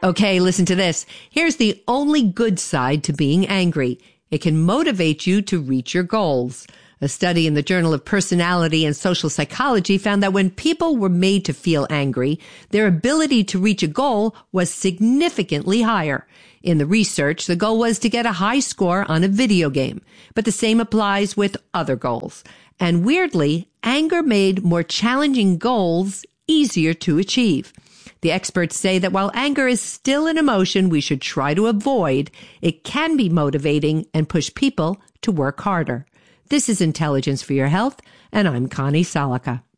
Okay, listen to this. Here's the only good side to being angry. It can motivate you to reach your goals. A study in the Journal of Personality and Social Psychology found that when people were made to feel angry, their ability to reach a goal was significantly higher. In the research, the goal was to get a high score on a video game, but the same applies with other goals. And weirdly, anger made more challenging goals easier to achieve. The experts say that while anger is still an emotion we should try to avoid, it can be motivating and push people to work harder. This is Intelligence for Your Health, and I'm Connie Salica.